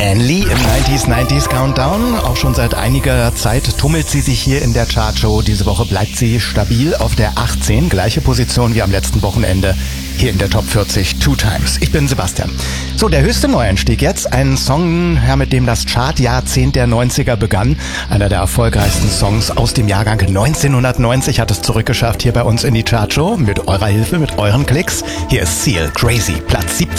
Anne Lee im 90s Countdown. Auch schon seit einiger Zeit tummelt sie sich hier in der Chartshow. Diese Woche bleibt sie stabil auf der 18. Gleiche Position wie am letzten Wochenende hier in der Top 40 Two Times. Ich bin Sebastian. So, der höchste Neueinstieg jetzt. Ein Song, mit dem das Chartjahrzehnt der 90er begann. Einer der erfolgreichsten Songs aus dem Jahrgang 1990 hat es zurückgeschafft hier bei uns in die Chartshow. Mit eurer Hilfe, mit euren Klicks. Hier ist Seal, Crazy, Platz 17.